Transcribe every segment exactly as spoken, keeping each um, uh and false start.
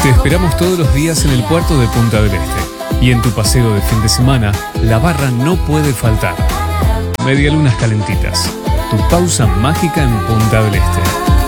Te esperamos todos los días en el puerto de Punta del Este. Y en tu paseo de fin de semana, la barra no puede faltar. Medialunas calentitas. Tu pausa mágica en Punta del Este.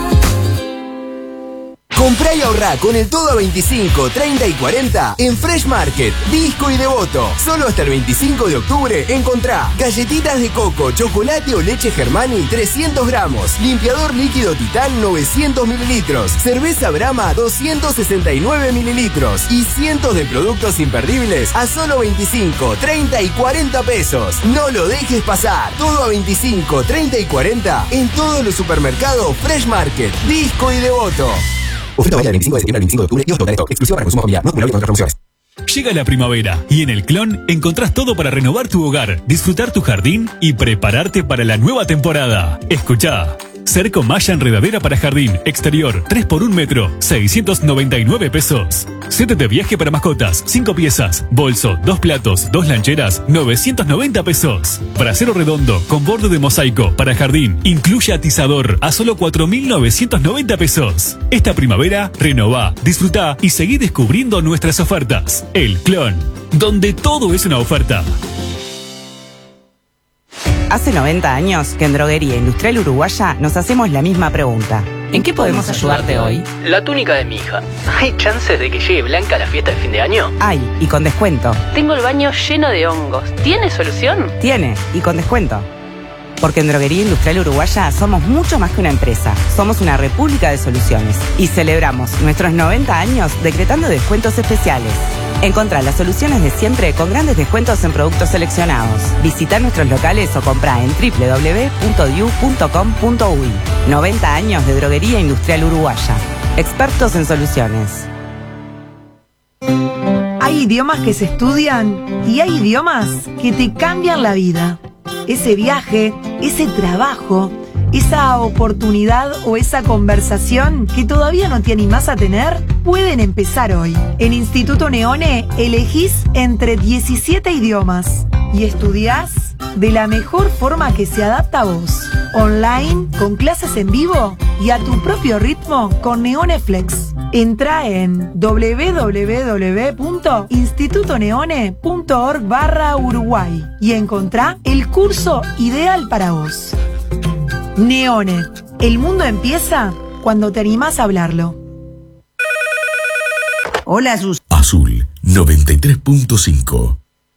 Comprá y ahorrá con el todo a veinticinco, treinta y cuarenta en Fresh Market, Disco y Devoto. Solo hasta el veinticinco de octubre encontrá galletitas de coco, chocolate o leche Germani trescientos gramos, limpiador líquido Titán novecientos mililitros, cerveza Brahma doscientos sesenta y nueve mililitros y cientos de productos imperdibles a solo veinticinco, treinta y cuarenta pesos. No lo dejes pasar. Todo a veinticinco, treinta y cuarenta en todos los supermercados Fresh Market, Disco y Devoto. Oferta válida del veinticinco de septiembre al veinticinco de octubre y otro stock exclusivo para consumo familiar, no acumulable con otras promociones. Llega la primavera y en el Clon encontrás todo para renovar tu hogar, disfrutar tu jardín y prepararte para la nueva temporada. Escuchá. Cerco malla enredadera para jardín, exterior, tres por un metro, seiscientos noventa y nueve pesos. Set de viaje para mascotas, cinco piezas, bolso, dos platos, dos lancheras, novecientos noventa pesos. Brasero redondo con borde de mosaico para jardín, incluye atizador a solo cuatro mil novecientos noventa pesos. Esta primavera, renová, disfrutá y seguí descubriendo nuestras ofertas. El Clon, donde todo es una oferta. Hace noventa años que en Droguería Industrial Uruguaya nos hacemos la misma pregunta. ¿En qué podemos ayudarte hoy? La túnica de mi hija. ¿Hay chances de que llegue blanca a la fiesta de fin de año? Hay, y con descuento. Tengo el baño lleno de hongos. ¿Tiene solución? Tiene, y con descuento. Porque en Droguería Industrial Uruguaya somos mucho más que una empresa. Somos una república de soluciones. Y celebramos nuestros noventa años decretando descuentos especiales. Encontrá las soluciones de siempre con grandes descuentos en productos seleccionados. Visita nuestros locales o comprá en doble u doble u doble u punto diu punto com punto uy. noventa años de Droguería Industrial Uruguaya. Expertos en soluciones. Hay idiomas que se estudian y hay idiomas que te cambian la vida. Ese viaje, ese trabajo, esa oportunidad o esa conversación que todavía no te animás a tener, pueden empezar hoy. En Instituto Neone elegís entre diecisiete idiomas y estudiás de la mejor forma que se adapta a vos. Online, con clases en vivo y a tu propio ritmo con Neone Flex. Entrá en doble u doble u doble u punto instituto neone punto org barra Uruguay y encontrá el curso ideal para vos. Neone, el mundo empieza cuando te animás a hablarlo. Hola, Sus. Azul noventa y tres punto cinco.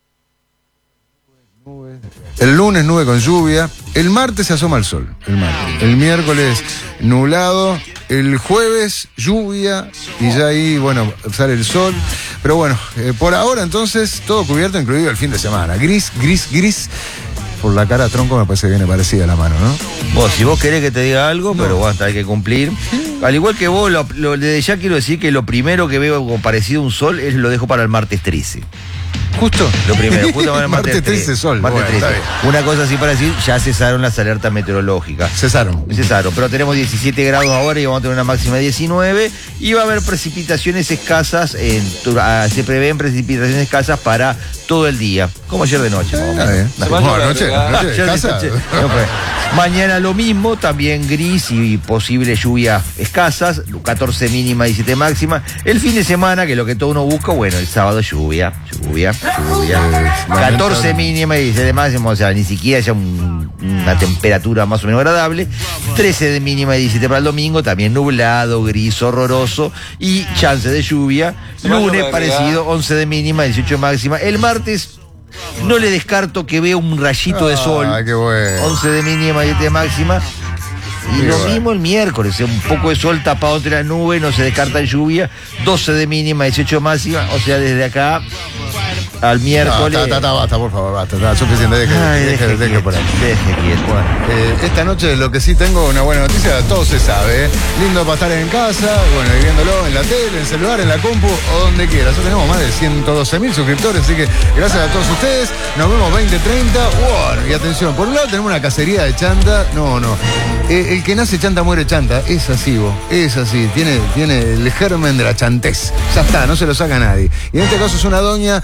El lunes nube con lluvia, el martes se asoma el sol, el martes. El miércoles nublado, el jueves lluvia y ya ahí, bueno, sale el sol. Pero bueno, eh, por ahora entonces todo cubierto, incluido el fin de semana. Gris, gris, gris. Por la cara tronco me parece que viene parecida la mano, ¿no? Vos, si vos querés que te diga algo, no. Pero vos hay que cumplir. Al igual que vos, lo, lo, desde ya quiero decir que lo primero que veo como parecido a un sol es lo dejo para el martes trece. Justo. Lo primero, justo para el martes, martes trece. trece sol. Martes Bueno, trece. Una cosa así para decir, ya cesaron las alertas meteorológicas. Cesaron. Cesaron, pero tenemos diecisiete grados ahora y vamos a tener una máxima de diecinueve y va a haber precipitaciones escasas, en, se prevén precipitaciones escasas para todo el día, como ayer de noche. Eh, eh. No, no, noche, noche, de casa. Noche. No, pues, mañana lo mismo, también gris y posible lluvia escasas, catorce mínima, diecisiete máxima. El fin de semana, que es lo que todo uno busca, bueno, el sábado lluvia, lluvia, lluvia. catorce mínima y diecisiete máxima, o sea, ni siquiera ya un, una temperatura más o menos agradable. trece de mínima y diecisiete para el domingo, también nublado, gris, horroroso y chance de lluvia. Lunes parecido, once de mínima, dieciocho máxima. El martes no le descarto que vea un rayito de sol. Ah, qué bueno. once de mínima y diez de máxima. Y Qué lo bueno. mismo el miércoles, un poco de sol tapado entre las nubes, no se descarta lluvia, doce de mínima, dieciocho máxima, o sea, desde acá al miércoles. No, ta, ta, ta, basta, por favor, basta, está suficiente, deje, Ay, deje, deje, deje por ahí. deje quieto. Bueno, eh, esta noche lo que sí tengo una buena noticia, todo se sabe, ¿eh? Lindo para estar en casa, bueno, y viéndolo en la tele, en el celular, en la compu o donde quiera. Ya tenemos más de ciento doce mil suscriptores, así que gracias a todos ustedes. Nos vemos veinte treinta. Bueno, y atención, por un lado tenemos una cacería de chanta. No, no. Eh, el que nace chanta muere chanta. Es así, vos. Es así. Tiene, tiene el germen de la chantez. Ya está, no se lo saca nadie. Y en este caso es una doña, es una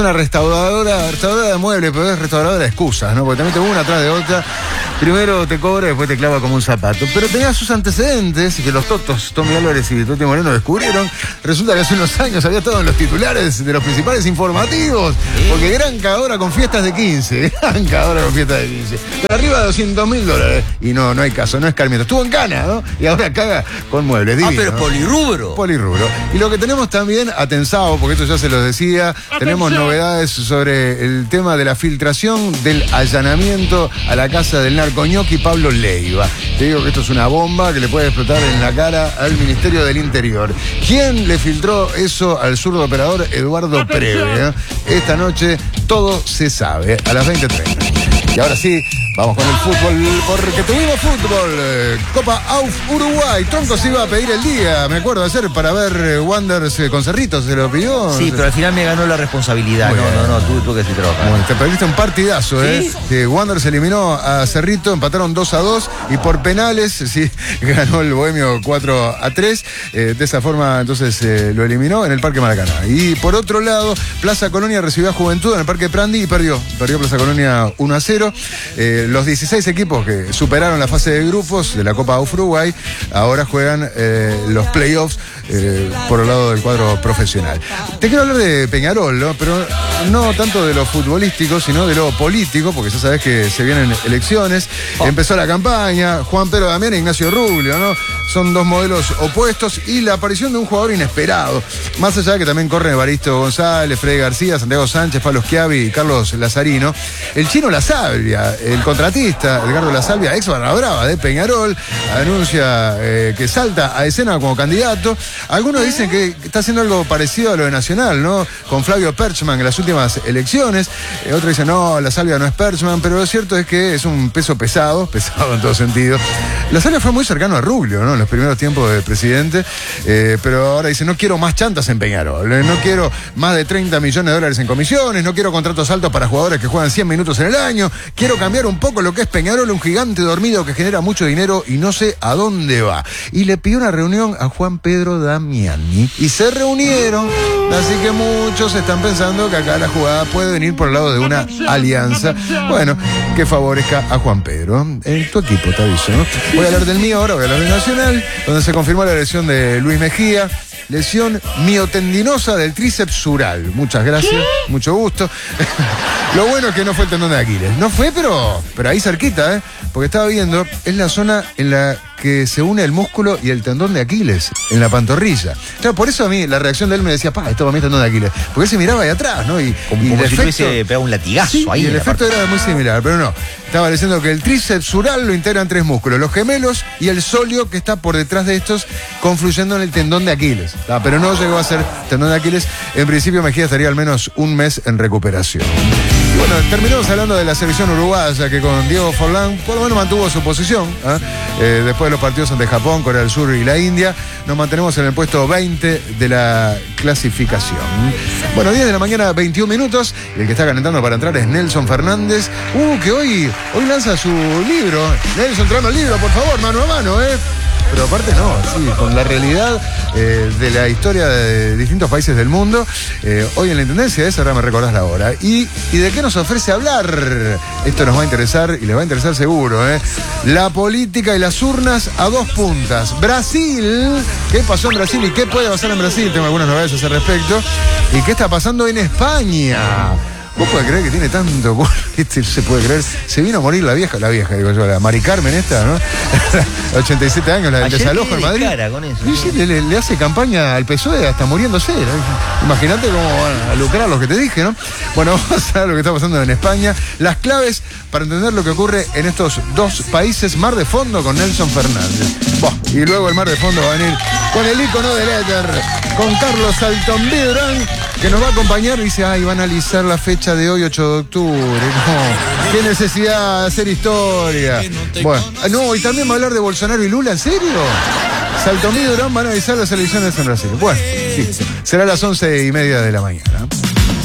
una restauradora, restauradora de muebles, pero es restauradora de excusas, ¿no? Porque te mete una atrás de otra. Primero te cobra y después te clava como un zapato. Pero tenía sus antecedentes, que los totos, Tommy Álvarez y Toti Moreno, descubrieron. Resulta que hace unos años había estado en los titulares de los principales informativos. Porque gran cagadora con fiestas de quince. Gran cagadora con fiestas de quince. Pero arriba de doscientos mil dólares. Y no, no hay caso, no es Carmiento. Estuvo en Cana, ¿no? Y ahora caga con muebles. Divino, ah, pero ¿no? polirrubro. Polirrubro. Y lo que tenemos también, atensado, porque esto ya se los decía, Atención. Tenemos novedades sobre el tema de la filtración del allanamiento a la casa del narcoñoqui Pablo Leiva. Te digo que esto es una bomba que le puede explotar en la cara al Ministerio del Interior. ¿Quién le filtró eso al zurdo operador Eduardo Preve? ¿eh? Esta noche todo se sabe, a las veinte treinta. Y ahora sí, vamos con el fútbol, porque tuvimos fútbol. Eh, Copa A U F Uruguay. Tronco se iba a pedir el día, me acuerdo ayer, para ver eh, Wanderers eh, con Cerrito, se lo pidió. Sí, pero al final me ganó la responsabilidad. Muy no, bien. no, no, tú, tú que sí trabajas. Bueno, te perdiste un partidazo, ¿Sí? ¿eh? Que Wanderers eliminó a Cerrito, empataron dos a dos y por penales, sí, ganó el Bohemio cuatro a tres. Eh, de esa forma, entonces, eh, lo eliminó en el Parque Maracaná. Y por otro lado, Plaza Colonia recibió a Juventud en el Parque Prandi y perdió. Perdió Plaza Colonia uno a cero. Eh, los dieciséis equipos que superaron la fase de grupos de la Copa A U F Uruguay ahora juegan eh, los playoffs eh, por el lado del cuadro profesional. Te quiero hablar de Peñarol, ¿no? Pero no tanto de lo futbolístico, sino de lo político, porque ya sabes que se vienen elecciones. Oh. Empezó la campaña, Juan Pedro Damián e Ignacio Rubio, ¿no? Son dos modelos opuestos y la aparición de un jugador inesperado. Más allá de que también corren Evaristo González, Freddy García, Santiago Sánchez, Pablo Schiavi y Carlos Lazarino. El chino La Salvia, el contratista, Edgardo La Salvia, ex barra brava de Peñarol, anuncia eh, que salta a escena como candidato. Algunos dicen que está haciendo algo parecido a lo de Nacional, ¿no? Con Flavio Perchman en las últimas elecciones. Eh, otros dicen, no, La Salvia no es Perchman, pero lo cierto es que es un peso pesado, pesado en todo sentido. La Salvia fue muy cercano a Rubio, ¿no? En los primeros tiempos de presidente, eh, pero ahora dice, no quiero más chantas en Peñarol, eh, no quiero más de treinta millones de dólares en comisiones, no quiero contratos altos para jugadores que juegan cien minutos en el año, quiero cambiar un poco lo que es Peñarol, un gigante dormido que genera mucho dinero y no sé a dónde va. Y le pidió una reunión a Juan Pedro Damiani y se reunieron, así que muchos están pensando que acá la jugada puede venir por el lado de una alianza, bueno, que favorezca a Juan Pedro. En tu equipo, te aviso, ¿no? Voy a hablar del mío ahora, voy a hablar del Nacional, donde se confirmó la lesión de Luis Mejía. Lesión miotendinosa del tríceps sural. Muchas gracias, ¿qué? Mucho gusto. Lo bueno es que no fue el tendón de Aquiles. No fue, pero, pero ahí cerquita, ¿eh? Porque estaba viendo, es la zona en la que se une el músculo y el tendón de Aquiles, en la pantorrilla. Claro, por eso a mí la reacción de él me decía, pa, esto para mí es tendón de Aquiles. Porque él se miraba ahí atrás, ¿no? Y, como y como el si efecto, tuviese pegado un latigazo sí, ahí. Y el efecto era muy similar, pero no. Estaba diciendo que el tríceps sural lo integran tres músculos, los gemelos y el sóleo que está por detrás de estos, confluyendo en el tendón de Aquiles. Ah, pero no llegó a ser tendón de Aquiles. En principio Mejía estaría al menos un mes en recuperación. Y bueno, terminamos hablando de la selección uruguaya, que con Diego Forlán por lo menos mantuvo su posición, ¿eh? Eh, después de los partidos ante Japón, Corea del Sur y la India. Nos mantenemos en el puesto veinte de la clasificación. Bueno, diez de la mañana, veintiún minutos, y el que está calentando para entrar es Nelson Fernández. Uh, que hoy, hoy lanza su libro. Nelson, tráeme el libro, por favor, mano a mano, ¿eh? Pero aparte no, sí, con la realidad eh, de la historia de distintos países del mundo. Eh, hoy en la Intendencia, esa ahora me recordás la hora. ¿Y, ¿Y de qué nos ofrece hablar? Esto nos va a interesar y les va a interesar seguro, ¿eh? La política y las urnas a dos puntas. Brasil, ¿qué pasó en Brasil y qué puede pasar en Brasil? Tengo algunas novedades a ese respecto. ¿Y qué está pasando en España? ¿Vos podés creer que tiene tanto? Este se puede creer. Se vino a morir la vieja, la vieja, digo yo, la Mari Carmen esta, ¿no? ochenta y siete años, la del desalojo en Madrid. Con eso, y sí, le, le, le hace campaña al P S O E hasta muriéndose, ¿no? Imagínate cómo van a lucrar los que te dije, ¿no? Bueno, vamos a ver lo que está pasando en España. Las claves para entender lo que ocurre en estos dos países. Mar de fondo con Nelson Fernández. Buah, y luego el mar de fondo va a venir con el ícono del éter, con Carlos Altomvidrán, que nos va a acompañar. Dice, ay, va a analizar la fecha de hoy, ocho de octubre. No, qué necesidad de hacer historia. Bueno, no, y también va a hablar de Bolsonaro y Lula, ¿en serio? Altomvidrán van a analizar las elecciones en Brasil. Bueno, sí, será a las once y media de la mañana.